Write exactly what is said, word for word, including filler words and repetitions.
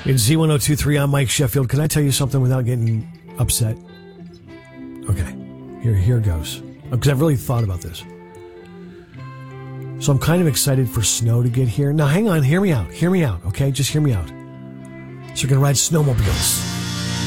In Z one oh two three, I'm Mike Sheffield. Can I tell you something without getting upset? Okay, here, here goes. Because I've really thought about this. So I'm kind of excited for snow to get here. Now, hang on, hear me out. Hear me out, okay? Just hear me out. So you're going to ride snowmobiles.